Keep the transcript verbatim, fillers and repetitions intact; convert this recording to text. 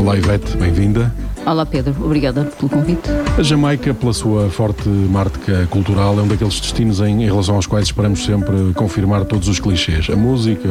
Olá Ivete, bem-vinda. Olá Pedro, obrigada pelo convite. A Jamaica, pela sua forte marca cultural, é um daqueles destinos em, em relação aos quais esperamos sempre confirmar todos os clichês. A música,